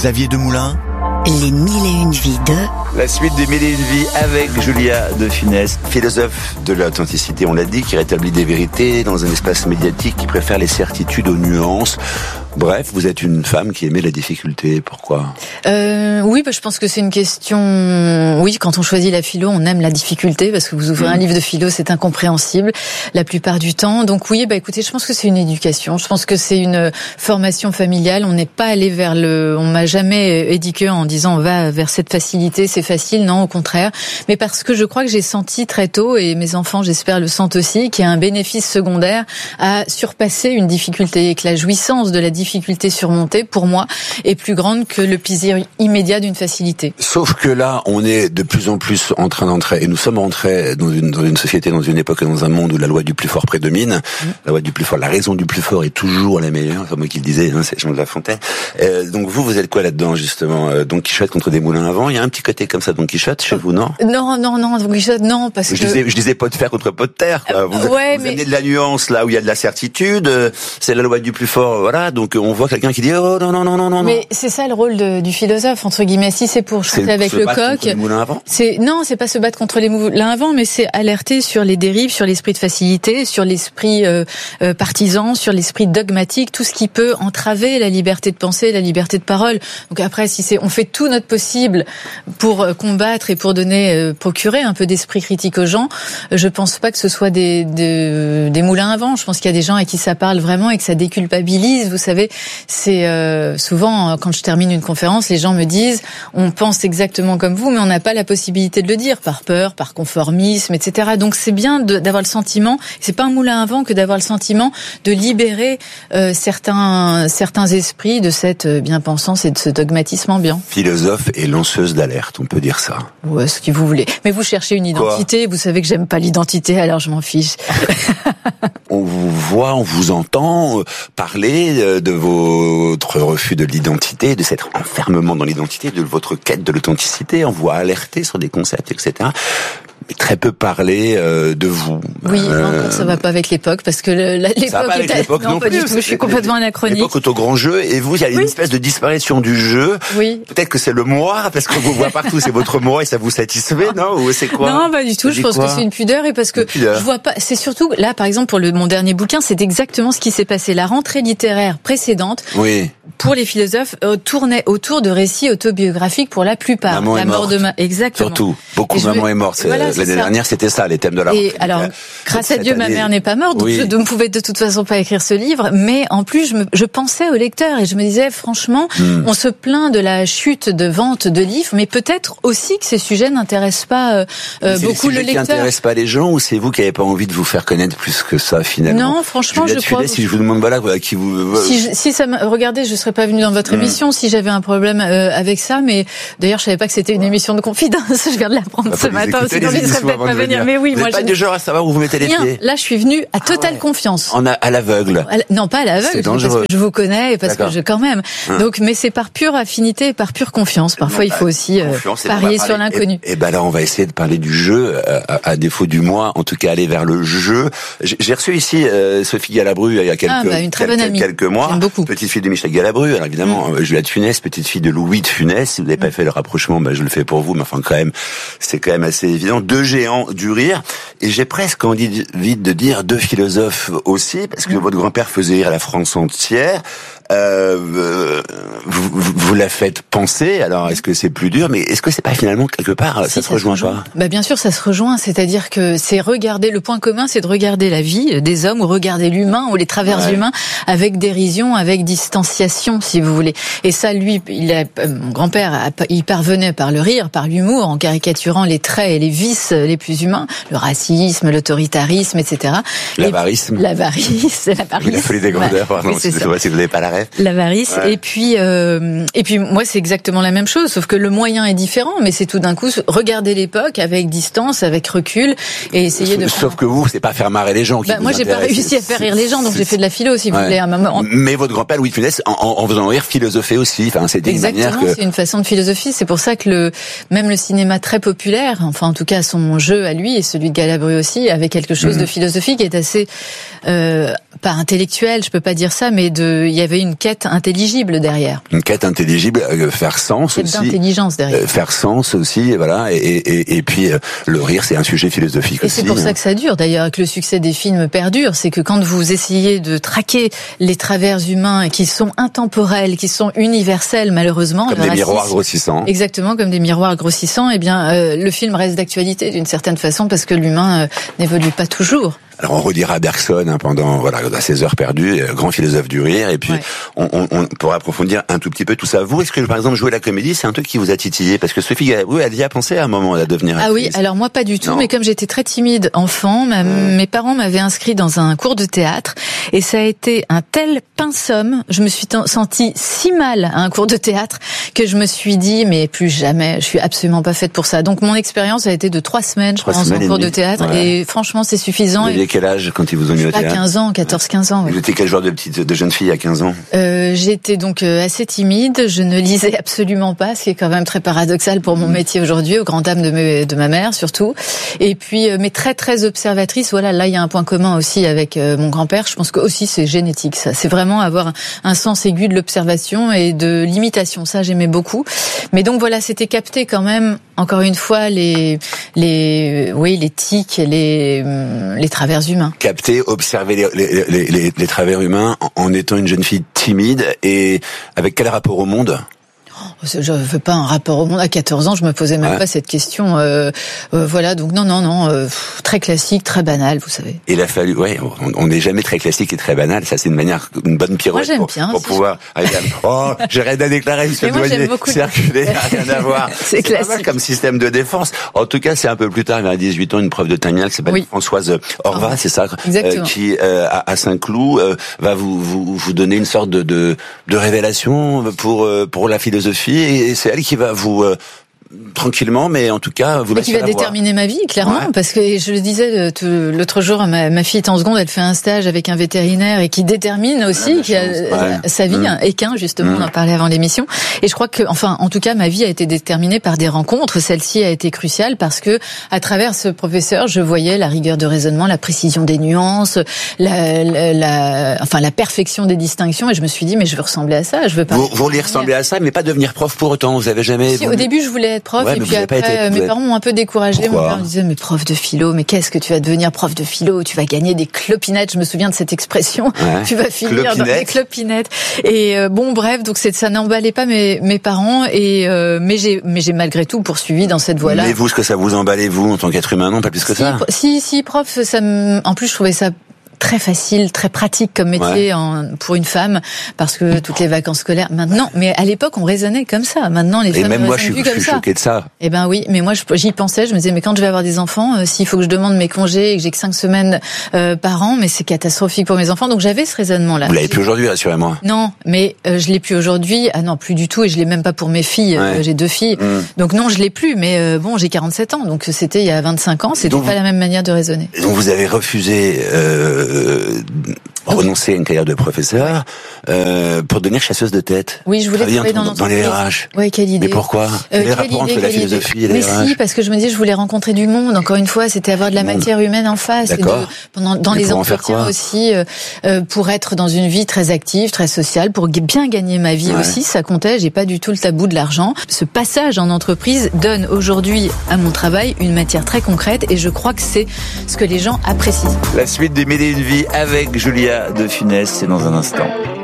Xavier Demoulin. Les 1001 vies de... La suite des 1001 vies avec Julia de Funès, philosophe de l'authenticité, on l'a dit, qui rétablit des vérités dans un espace médiatique qui préfère les certitudes aux nuances. Bref, vous êtes une femme qui aimait la difficulté. Pourquoi ? Oui, je pense que c'est une question... Oui, quand on choisit la philo, on aime la difficulté, parce que vous ouvrez un livre de philo, c'est incompréhensible la plupart du temps. Donc oui, écoutez, je pense que c'est une éducation. Je pense que c'est une formation familiale. On n'est pas allé vers le... On m'a jamais éduqué en disant on va vers cette facilité, c'est facile. Non, au contraire. Mais parce que je crois que j'ai senti très tôt, et mes enfants, j'espère, le sentent aussi, qu'il y a un bénéfice secondaire à surpasser une difficulté, et que la jouissance de la difficulté surmontée, pour moi, est plus grande que le plaisir immédiat d'une facilité. Sauf que là, on est de plus en plus en train d'entrer, et nous sommes entrés dans une société, dans une époque et dans un monde où la loi du plus fort prédomine. La loi du plus fort, la raison du plus fort est toujours la meilleure. C'est moi qui le disais, c'est Jean de La Fontaine. Donc vous êtes quoi là-dedans, justement? Don Quichotte contre des moulins à vent. Il y a un petit côté comme ça, Don Quichotte, chez vous, non? Non, Don Quichotte, non, parce que... Je disais pot de fer contre pot de terre, quoi. Vous amenez de la nuance là où il y a de la certitude. C'est la loi du plus fort, voilà. Donc on voit quelqu'un qui dit oh non. Mais c'est ça le rôle du philosophe, entre guillemets. Si c'est pour chanter avec le coq, c'est pas se battre contre les moulins à vent, mais c'est alerter sur les dérives, sur l'esprit de facilité, sur l'esprit partisan, sur l'esprit dogmatique, tout ce qui peut entraver la liberté de penser, la liberté de parole. Donc après, on fait tout notre possible pour combattre et pour procurer un peu d'esprit critique aux gens, je pense pas que ce soit des moulins à vent. Je pense qu'il y a des gens à qui ça parle vraiment et que ça déculpabilise. Vous savez, c'est souvent quand je termine une conférence, les gens me disent on pense exactement comme vous, mais on n'a pas la possibilité de le dire par peur, par conformisme, etc. Donc c'est bien d'avoir le sentiment, c'est pas un moulin à vent que d'avoir le sentiment de libérer certains esprits de cette bien-pensance et de ce dogmatisme ambiant. Philosophe et lanceuse d'alerte, on peut dire ça. Ouais, ce que vous voulez. Mais vous cherchez une identité, vous savez que j'aime pas l'identité, alors je m'en fiche. On vous voit, on vous entend parler de votre refus de l'identité, de cet enfermement dans l'identité, de votre quête de l'authenticité. On vous voit alerter sur des concepts, etc. Mais très peu parler de vous. Oui, encore ça va pas avec l'époque, parce que l'époque non pas du tout. Je suis complètement anachronique. L'époque est au grand jeu, et vous, il y a une espèce de disparition du jeu. Oui. Peut-être que c'est le moi, parce qu'on vous voit partout, c'est votre moi et ça vous satisfait, non? Ou c'est quoi? Non, pas du tout. Je pense que c'est une pudeur, et parce que je vois pas. C'est surtout là, par exemple, pour mon dernier bouquin, c'est exactement ce qui s'est passé. La rentrée littéraire précédente. Oui. Pour les philosophes, tournait autour de récits autobiographiques pour la plupart. Maman la mort de exactement. Surtout. Beaucoup Maman est morte. L'année dernière, c'était ça, les thèmes de la rentrée. Et alors, grâce à Dieu, ma mère n'est pas morte, donc je ne pouvais de toute façon pas écrire ce livre, mais en plus, je pensais au lecteur et je me disais, franchement, on se plaint de la chute de vente de livres, mais peut-être aussi que ces sujets n'intéressent pas beaucoup le lecteur. C'est qui n'intéressent pas les gens, ou c'est vous qui n'avez pas envie de vous faire connaître plus que ça, finalement? Non, franchement, je crois... Si je vous demande, qui vous... Si ça regardez, je serais pas venue dans votre émission si j'avais un problème avec ça, mais d'ailleurs, je savais pas que c'était une émission de confidence. Je viens de l'apprendre ce matin, sinon il serait peut-être pas venir. Mais oui, vous n'êtes pas du genre à savoir où vous mettez les pieds. Là, je suis venue à totale confiance. À l'aveugle. Non, pas à l'aveugle, parce que je vous connais et parce que quand même. Donc, mais c'est par pure affinité et par pure confiance. Parfois, il faut aussi parier sur l'inconnu. Et là, on va essayer de parler du jeu, à défaut du moi, en tout cas aller vers le jeu. J'ai reçu ici Sophie Galabru il y a quelques mois. J'aime beaucoup. Petite fille de Michel Galabru. Alors évidemment, Julia de Funès, petite fille de Louis de Funès. Si vous n'avez pas fait le rapprochement, je le fais pour vous. Mais enfin, quand même, c'est quand même assez évident. Deux géants du rire. Et j'ai presque envie vite de dire deux philosophes aussi, parce que votre grand-père faisait rire la France entière. Vous la faites penser, alors est-ce que c'est plus dur, mais est-ce que c'est pas finalement quelque part, ça se rejoint pas? Bien sûr, ça se rejoint, c'est-à-dire que c'est regarder, le point commun, c'est de regarder la vie des hommes, ou regarder l'humain, ou les travers humains, avec dérision, avec distanciation, si vous voulez. Et ça, lui, mon grand-père, il parvenait par le rire, par l'humour, en caricaturant les traits et les vices les plus humains, le racisme, l'autoritarisme, etc. L'avarisme. La folie des grandeurs, pardon, si vous n'avez pas la rêve. L'avarice. Ouais. Et puis moi, c'est exactement la même chose, sauf que le moyen est différent, mais c'est tout d'un coup regarder l'époque avec distance, avec recul, et essayer de... Sauf que vous, c'est pas faire marrer les gens qui vous moi, j'ai pas réussi à faire rire les gens, donc j'ai fait de la philo, si vous voulez, à un moment. Mais votre grand-père, Louis de Funès, en faisant rire, philosophait aussi. Enfin, c'était exactement, une manière c'est une façon de philosophie. C'est pour ça que même le cinéma très populaire, enfin, en tout cas, son jeu à lui, et celui de Galabru aussi, avait quelque chose de philosophique qui est assez, pas intellectuel, je peux pas dire ça, mais il y avait une quête intelligible derrière. Une quête intelligible, faire sens aussi. D'intelligence derrière. Faire sens aussi, voilà. Et puis le rire, c'est un sujet philosophique aussi. Et c'est pour ça que ça dure d'ailleurs, que le succès des films perdure. C'est que quand vous essayez de traquer les travers humains qui sont intemporels, qui sont universels malheureusement. Comme des miroirs grossissants. Exactement, comme des miroirs grossissants. Eh bien, le film reste d'actualité d'une certaine façon parce que l'humain n'évolue pas toujours. Alors on redira Bergson pendant à ses heures perdues, grand philosophe du rire, et puis on pourra approfondir un tout petit peu tout ça. Vous, est-ce que par exemple jouer la comédie, c'est un truc qui vous a titillé? Parce que Sophie, elle y a pensé à un moment à devenir actrice. Ah oui, alors moi pas du tout, mais comme j'étais très timide enfant, mes parents m'avaient inscrit dans un cours de théâtre, et ça a été un tel pinsum, je me suis sentie si mal à un cours de théâtre que je me suis dit mais plus jamais, je suis absolument pas faite pour ça. Donc mon expérience a été de 3 semaines, je pense, en cours de théâtre, et franchement c'est suffisant. Quel âge quand ils vous ont mis au théâtre? 15 ans, 14-15 ans. Vous étiez quel genre de jeune fille à 15 ans? J'étais donc assez timide, je ne lisais absolument pas, ce qui est quand même très paradoxal pour mon métier aujourd'hui, au grand dam de ma mère surtout. Et puis, mais très très observatrice. Voilà, là il y a un point commun aussi avec mon grand-père. Je pense que aussi c'est génétique. Ça, c'est vraiment avoir un sens aigu de l'observation et de l'imitation. Ça, j'aimais beaucoup. Mais donc voilà, c'était capté quand même. Encore une fois, les tics, les travers humains. Capter, observer les travers humains en étant une jeune fille timide et avec quel rapport au monde? Je veux pas un rapport au monde. À 14 ans, je me posais même pas cette question. Voilà, donc non, très classique, très banal, vous savez. Il a fallu, on n'est jamais très classique et très banal. Ça, c'est une bonne pirouette. Moi, j'aime bien. Pour pouvoir. J'ai rien à déclarer, monsieur le doyen. Circuler, rien à voir. C'est classique. Pas mal comme système de défense. En tout cas, c'est un peu plus tard, vers 18 ans, une prof de terminale qui s'appelle Françoise Orva, c'est ça, qui à Saint-Cloud va vous donner une sorte de révélation pour la philosophie. Et c'est elle qui va vous tranquillement, mais en tout cas, vous qui va déterminer ma vie, clairement, parce que je le disais l'autre jour, ma fille est en seconde, elle fait un stage avec un vétérinaire et qui détermine aussi sa vie, équin, justement, on en parlait avant l'émission. Et je crois que, en tout cas, ma vie a été déterminée par des rencontres. Celle-ci a été cruciale parce que, à travers ce professeur, je voyais la rigueur de raisonnement, la précision des nuances, la perfection des distinctions, et je me suis dit, mais je veux ressembler à ça, je veux pas. Vous vouliez ressembler à ça, mais pas devenir prof pour autant. Vous avez jamais. Au début, je voulais être prof, et puis après, mes parents m'ont un peu découragée. Mon père me disait, mais prof de philo, mais qu'est-ce que tu vas devenir prof de philo? Tu vas gagner des clopinettes. Je me souviens de cette expression. Tu vas finir dans des clopinettes. Et bref, donc ça n'emballait pas mes parents, mais j'ai malgré tout poursuivi dans cette voie-là. Mais vous, ce que ça vous emballait, vous, en tant qu'être humain, non, pas plus que ça? Si, prof, en plus, je trouvais ça très facile, très pratique comme métier pour une femme, parce que toutes les vacances scolaires, maintenant, mais à l'époque, on raisonnait comme ça. Maintenant, les femmes même moi, je suis ça. choqué de ça. Eh ben oui, mais moi, j'y pensais, je me disais, mais quand je vais avoir des enfants, s'il faut que je demande mes congés et que j'ai que 5 semaines par an, mais c'est catastrophique pour mes enfants. Donc j'avais ce raisonnement-là. Vous l'avez plus aujourd'hui, rassurez-moi. Non, mais je l'ai plus aujourd'hui. Ah non, plus du tout, et je l'ai même pas pour mes filles. J'ai 2 filles. Donc non, je l'ai plus, mais j'ai 47 ans, donc c'était il y a 25 ans, c'était pas la même manière de raisonner. Donc vous avez refusé renoncer à une carrière de professeur pour devenir chasseuse de tête. Oui, je voulais travailler dans les RH. Oui, quelle idée. Mais pourquoi? Quel rapport entre la philosophie et les RH? Mais si, parce que je me dis, je voulais rencontrer du monde. Encore une fois, c'était avoir de la matière humaine en face. D'accord. Dans les entretiens aussi, pour être dans une vie très active, très sociale, pour bien gagner ma vie aussi, ça comptait. J'ai pas du tout le tabou de l'argent. Ce passage en entreprise donne aujourd'hui à mon travail une matière très concrète, et je crois que c'est ce que les gens apprécient. La suite de 1001 vies avec Julia de Funès, c'est dans un instant.